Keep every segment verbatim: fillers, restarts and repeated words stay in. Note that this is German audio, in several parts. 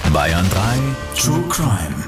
Bayern drei True Crime.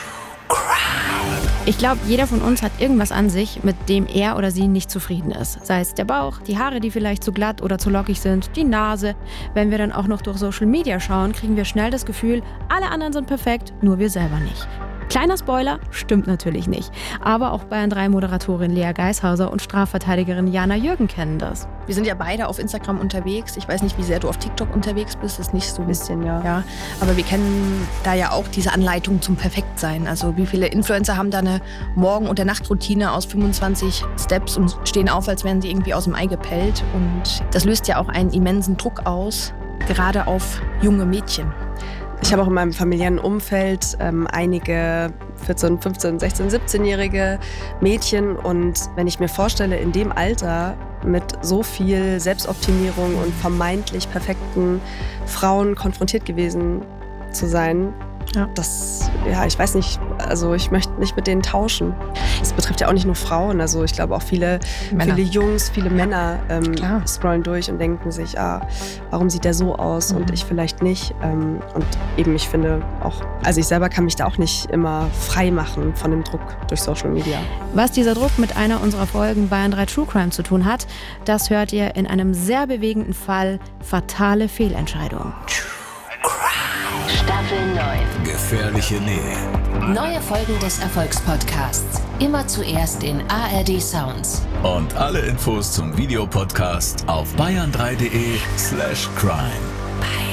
Ich glaube, jeder von uns hat irgendwas an sich, mit dem er oder sie nicht zufrieden ist. Sei es der Bauch, die Haare, die vielleicht zu glatt oder zu lockig sind, die Nase. Wenn wir dann auch noch durch Social Media schauen, kriegen wir schnell das Gefühl, alle anderen sind perfekt, nur wir selber nicht. Kleiner Spoiler, stimmt natürlich nicht. Aber auch Bayern drei Moderatorin Lea Geishauser und Strafverteidigerin Jana Jürgen kennen das. Wir sind ja beide auf Instagram unterwegs. Ich weiß nicht, wie sehr du auf TikTok unterwegs bist. Das ist nicht so ein bisschen, ja. ja. Aber wir kennen da ja auch diese Anleitung zum Perfektsein. Also wie viele Influencer haben da eine Morgen- und Nachtroutine aus fünfundzwanzig Steps und stehen auf, als wären sie irgendwie aus dem Ei gepellt. Und das löst ja auch einen immensen Druck aus, gerade auf junge Mädchen. Ich habe auch in meinem familiären Umfeld ähm, einige vierzehn, fünfzehn, sechzehn, siebzehnjährige Mädchen. Und wenn ich mir vorstelle, in dem Alter mit so viel Selbstoptimierung und vermeintlich perfekten Frauen konfrontiert gewesen zu sein, ja. das, ja, ich weiß nicht, also ich möchte nicht mit denen tauschen. Es betrifft ja auch nicht nur Frauen, also ich glaube auch viele, viele Jungs, viele Männer ähm, scrollen durch und denken sich, ah, warum sieht der so aus mhm. und ich vielleicht nicht. Ähm, und eben, ich finde auch, also ich selber kann mich da auch nicht immer frei machen von dem Druck durch Social Media. Was dieser Druck mit einer unserer Folgen Bayern drei True Crime zu tun hat, das hört ihr in einem sehr bewegenden Fall Fatale Fehlentscheidung. Staffel neun. Gefährliche Nähe. Neue Folgen des Erfolgspodcasts. Immer zuerst in A R D Sounds. Und alle Infos zum Videopodcast auf bayern drei punkt de slash crime.